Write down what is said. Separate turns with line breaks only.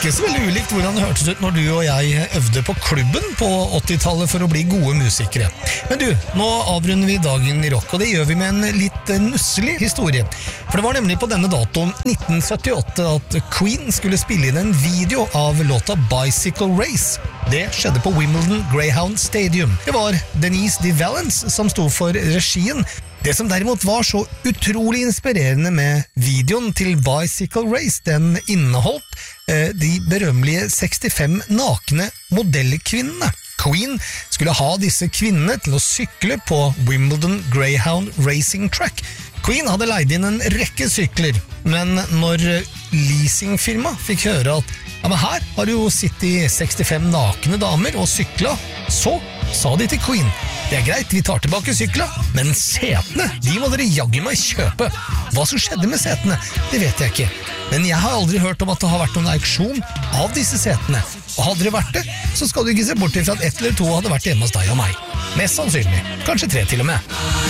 Ikke så veldig ulikt hvordan det hørtes ut når du og jeg øvde på klubben på 80-tallet for å bli gode musikere. Men du, nå avrunder vi dagen i rock, og det gjør vi med en litt nusselig historie. For det var nemlig på denne datoen 1978 at Queen skulle spille inn en video av låta Bicycle Race. Det skjedde på Wimbledon Greyhound Stadium. Det var Denise DeValence som sto for regien. Det som derimot var så utrolig inspirerende med videoen til Bicycle Race, den inneholdt de berømmelige 65 nakne modellkvinnene. Queen skulle ha disse kvinnene til å sykle på Wimbledon Greyhound Racing Track. Queen hadde leid inn en rekke sykler, men når leasingfirma fikk høre at men her har du jo sittet 65 nakne damer og sykla, så sa de til Queen: det er greit, vi tar tilbake sykla, men setene, de må dere jaggu meg kjøpe. Hva som skjedde med setene, det vet jeg ikke. Men jeg har aldri hørt om at det har vært noen auksjon av disse setene. Og hadde det vært det, så skal du ikke se bort til at 1 eller 2 hadde vært hjemme hos deg og meg. Mest sannsynlig, kanskje 3 til og med.